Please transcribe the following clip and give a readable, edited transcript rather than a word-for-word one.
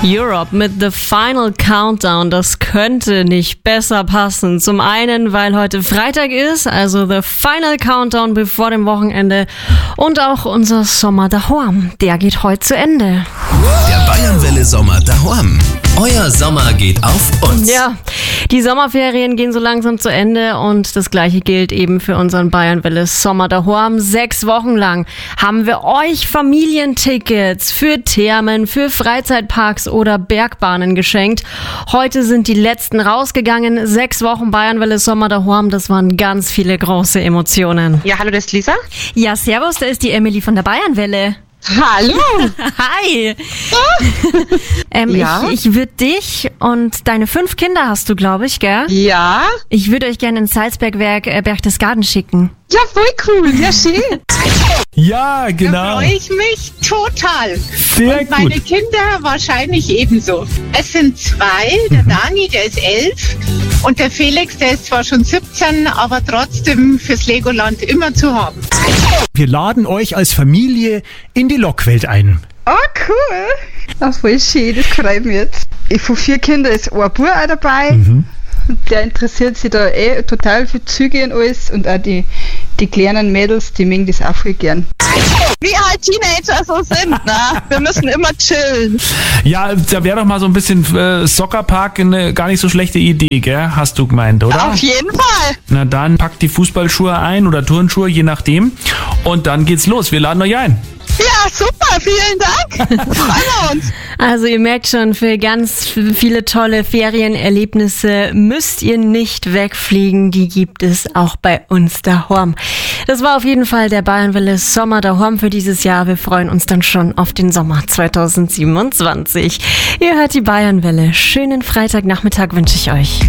Europe mit The Final Countdown, das könnte nicht besser passen. Zum einen, weil heute Freitag ist, also The Final Countdown bevor dem Wochenende. Und auch unser Sommer daheim, der geht heute zu Ende. Der Bayernwelle Sommer daheim. Euer Sommer geht auf uns. Ja, die Sommerferien gehen so langsam zu Ende und das Gleiche gilt eben für unseren Bayernwelle Sommer daheim. 6 Wochen lang haben wir euch Familientickets für Thermen, für Freizeitparks oder Bergbahnen geschenkt. Heute sind die letzten rausgegangen. 6 Wochen Bayernwelle Sommer daheim, das waren ganz viele große Emotionen. Ja, hallo, das ist Lisa. Ja, servus, da ist die Emily von der Bayernwelle. Hallo. Hi. Ja? Ich würde dich und deine 5 Kinder hast du, glaube ich, gell? Ja? Ich würde euch gerne ins Salzbergwerk Berchtesgaden schicken. Ja, voll cool. Ja, schön. Ja, genau. Da freue ich mich total. Sehr Und meine gut. Kinder wahrscheinlich ebenso. Es sind 2. Der Dani, der ist 11. Und der Felix, der ist zwar schon 17, aber trotzdem fürs Legoland immer zu haben. Wir laden euch als Familie in die Lokwelt ein. Oh, cool. Das ist voll schön, das freut mich jetzt. Von 4 Kindern ist ein Bub auch dabei. Und der interessiert sich da total für Züge und alles. Und auch die kleinen Mädels, die mögen das auch voll gern. Wie halt Teenager so sind, ne? Wir müssen immer chillen. Ja, da wäre doch mal so ein bisschen Soccerpark eine gar nicht so schlechte Idee, gell? Hast du gemeint, oder? Auf jeden Fall. Na dann packt die Fußballschuhe ein oder Turnschuhe, je nachdem. Und dann geht's los. Wir laden euch ein. Ja, super, vielen Dank. Freuen wir uns. Also ihr merkt schon, für ganz viele tolle Ferienerlebnisse müsst ihr nicht wegfliegen. Die gibt es auch bei uns daheim. Das war auf jeden Fall der Bayernwelle Sommer daheim für dieses Jahr. Wir freuen uns dann schon auf den Sommer 2027. Ihr hört die Bayernwelle. Schönen Freitagnachmittag wünsche ich euch.